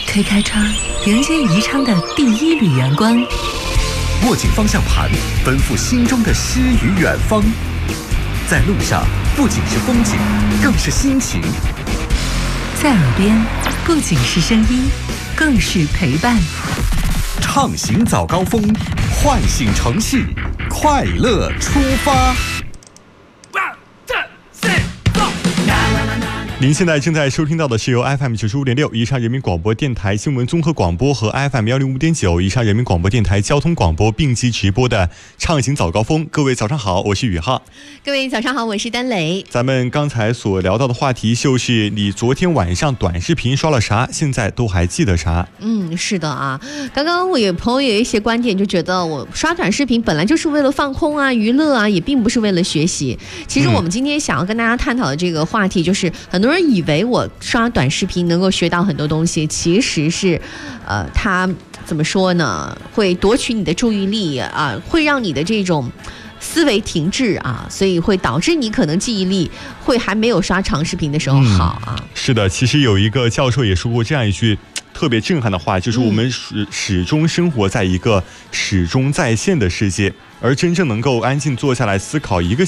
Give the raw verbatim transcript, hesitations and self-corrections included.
推开窗，迎接宜昌的第一缕阳光。 握紧方向盘，奔赴心中的诗与远方。在路上，不仅是风景，更是心情。 在耳边，不仅是声音，更是陪伴。 畅行早高峰，唤醒城市，快乐出发。 您现在正在收听到的是由 F M 九十五点六宜昌人民广播电台新闻综合广播和 F M 幺零五点九宜昌人民广播电台交通广播并机直播的畅行早高峰。各位早上好，我是宇浩。 各位早上好，我是丹雷。 咱们刚才所聊到的话题就是你昨天晚上短视频刷了啥，现在都还记得啥？ 嗯，是的啊。刚刚我有朋友有一些观点，就觉得我刷短视频本来就是为了放空啊、娱乐啊，也并不是为了学习。其实我们今天想要跟大家探讨的这个话题，就是很多人以为我刷短视频能够学到很多东西，其实是，呃，它怎么说呢？会夺取你的注意力啊，会让你的这种思维停滞啊，所以会导致你可能记忆力会还没有刷长视频的时候好啊。 嗯、是的，其实有一个教授也说过这样一句特别震撼的话，就是我们始始终生活在一个始终在线的世界，而真正能够安静坐下来思考一个